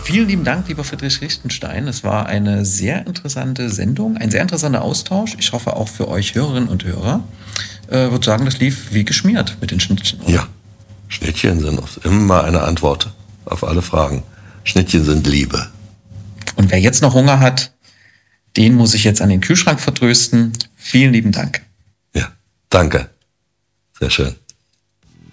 Vielen lieben Dank, lieber Friedrich Lichtenstein. Es war eine sehr interessante Sendung, ein sehr interessanter Austausch. Ich hoffe auch für euch Hörerinnen und Hörer. Würde sagen, das lief wie geschmiert mit den Schnittchen. Oder? Ja, Schnittchen sind immer eine Antwort auf alle Fragen. Schnittchen sind Liebe. Und wer jetzt noch Hunger hat, den muss ich jetzt an den Kühlschrank vertrösten. Vielen lieben Dank. Ja, danke. Sehr schön.